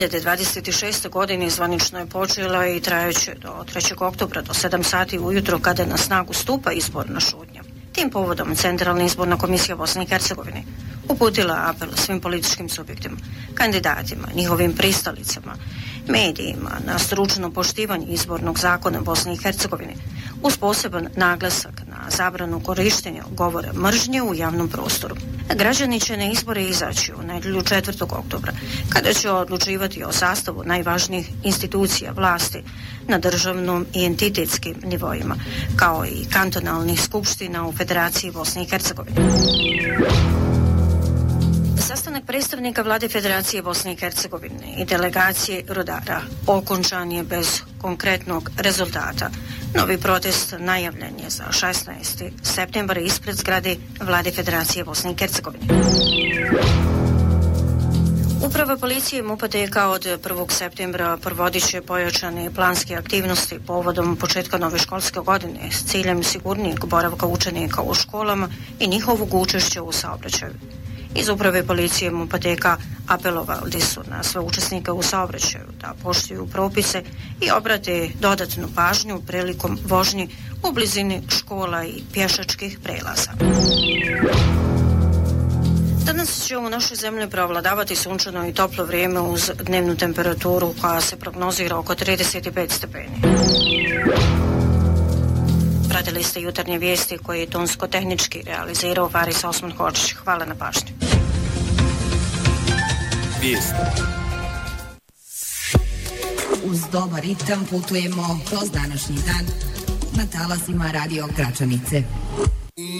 2026. godine zvanično je počela i trajaće do 3. oktobra do 7 sati ujutro kada na snagu stupa izborna šutnja. Tim povodom Centralna izborna komisija Bosne i Hercegovine uputila apel svim političkim subjektima, kandidatima, njihovim pristalicama, medijima na stručno poštivanje izbornog zakona Bosne i Hercegovine uz poseban naglasak na zabranu korištenja govora mržnje u javnom prostoru. Građani će na izbore izaći u nedjelju 4. oktobra, kada će odlučivati o sastavu najvažnijih institucija vlasti na državnom i entitetskim nivoima, kao i kantonalnih skupština u Federaciji Bosne i Hercegovine. Sastanak predstavnika vlade Federacije Bosne i Hercegovine i delegacije rudara okončan je bez konkretnog rezultata. Novi protest najavljen je za 16. septembar ispred zgrade vlade Federacije Bosne i Hercegovine. Uprava policije MUP-a od 1. septembra provodit će pojačane planske aktivnosti povodom početka nove školske godine s ciljem sigurnijeg boravka učenika u školama i njihovog učešća u saobraćaju. Iz uprave policije MUP-a apelovali su na sve učesnike u saobraćaju da poštuju propise i obrate dodatnu pažnju prilikom vožnje u blizini škola i pješačkih prelaza. Danas će u našoj zemlji preovladavati sunčano i toplo vrijeme uz dnevnu temperaturu koja se prognozira oko 35 stepeni. Pratili ste jutarnje vijesti koje je tonsko-tehnički realizirao Faris Osman Hočić. Hvala na pažnju. Vijesti. Uz dobar ritam putujemo kroz današnji dan na talasima Radio Gračanice.